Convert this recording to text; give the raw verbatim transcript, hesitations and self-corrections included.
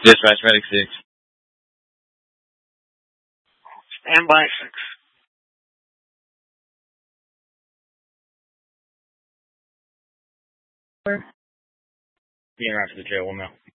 Dispatch Medic six. Stand by six. Being right for the jail, one mil.